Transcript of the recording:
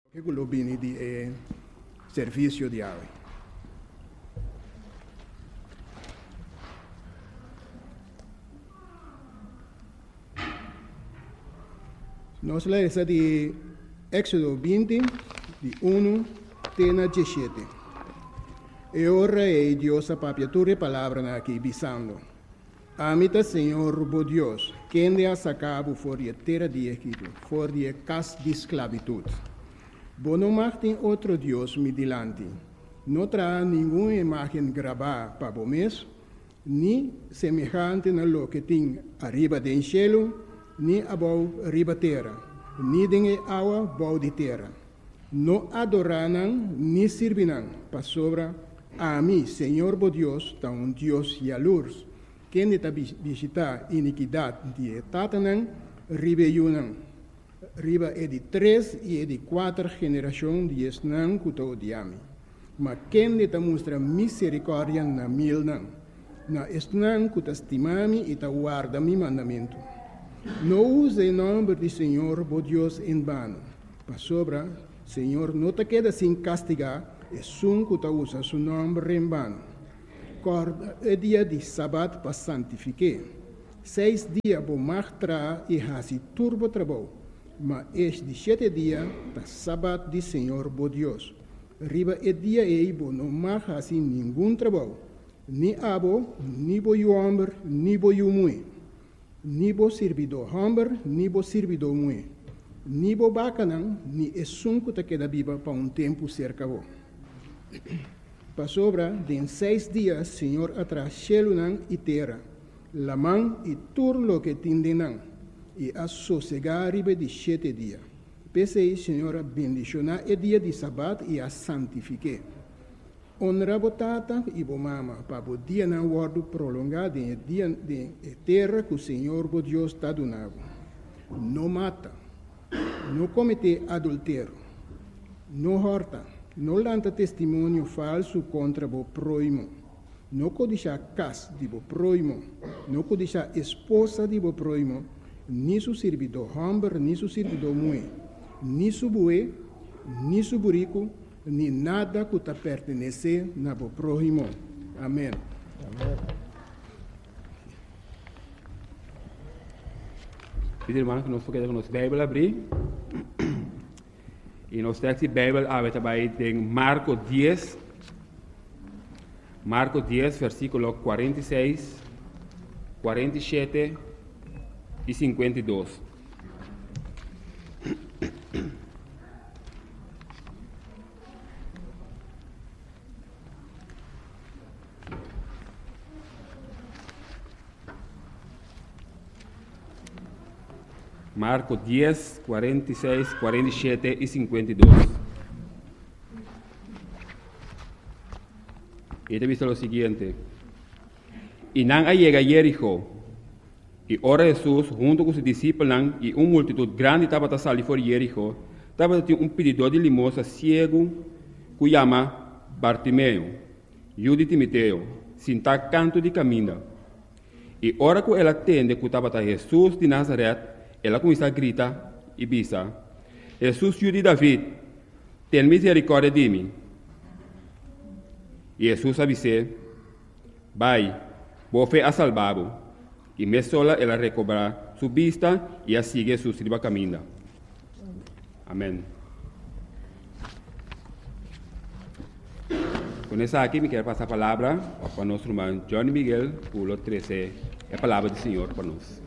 che globini di servizio di água. Nós lemos de Éxodo 20, de 1 até 17. E ora é Deus a papiatura palavra aqui, bisando. Amita Senhor, bo Deus, quem de a sacabo for de terra de Egito, for de casa de esclavitud. Bo não martem outro Deus me dilante. Não terá nenhuma imagem gravada para o mês, nem semelhante na lo que tem arriba do cielo, nem abaixo arriba terra, nem de água abaixo de terra. Não adorarão, nem servirão para sobra a mim, Senhor bo Deus, tá um Deus jalurs, quem está visitar iniquidade de Tatanã, ribeiunã. Riba é de 3 e é de 4 gerações de esnã que o diame. Mas quem está mostra misericórdia na milnã, na esnã que estimame e ta guarda mi mandamento. Não use o nome do Senhor, bo Deus, em vano. Para sobra, Senhor, não te queda sem castigar, e sun que ta usa seu nome em vano. Corda é dia de sábado para santificar. 6 dias bo martra e hasi turbo trabalho. Mas este 7 dias, da sábado de Senhor, bo Deus. Riba é dia e bo não marca assim nenhum trabalho. Nem abo, nem bo homem, nem bo mulher. Nem bo servidor homem, nem bo servidor mulher. Nem bo bacanão, nem é sunco que queda viva para um tempo cerca bo. Para sobra, de 6 dias, Senhor atrás cielo e terra, la mão e tudo lo que tindenam. E a sossegar riba de 7 dias. Pensei, Senhora, bendicionar o dia de sábado e a santifique. Honra botata e bo mama, para o dia não guardo prolongado em dia de terra que o Senhor, bo Deus, está donando. Não mata, não comete adultério, não horta, não lanta testemunho falso contra o próximo, não codiça casa de o próximo, não codiça esposa de o próximo, ni su servidor homem, ni su servidor mulher, ni su bue, ni su burico, ni nada que te pertenece na bo próximo. Amém. Pedir irmão que nós podemos nossa Bíblia abrir. E nós temos a Bíblia aberta em Marcos 10. Marcos 10, versículo 46, 47 e 52. Marcos 10, 46, 47 e 52. Y te visto lo siguiente. Y nan llega a Jericho. E ora Jesus, junto com os discípulos e uma multitud grande estava a sair fora de Jericho, estava tinha um pedidor de limosna cego, que chama Bartimeu, e o de Timoteo, senta canto de caminho. E ora que ela atende que estava Jesus de Nazaré, ela começa a gritar e bisa: Jesus, filho de David, tem misericórdia de mim. E Jesus avise: vai, vou a salvá-lo. E me sola ela recobra sua vista e a sigue su riba caminho. Amém. Com essa aqui, me quero passar a palavra para o nosso irmão Johnny Miguel, pulo 13, a palavra do Senhor para nós.